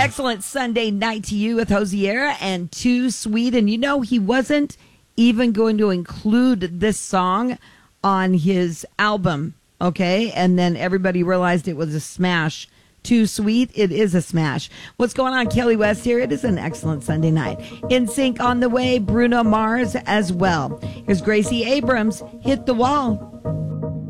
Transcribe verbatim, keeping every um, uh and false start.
Excellent Sunday night to you with Hosier and Too Sweet. And you know, he wasn't even going to include this song on his album, okay? And then everybody realized it was a smash. Too Sweet, it is a smash. What's going on, Kelly West here? It is an excellent Sunday night. In Sync on the way, Bruno Mars as well. Here's Gracie Abrams, Hit the Wall.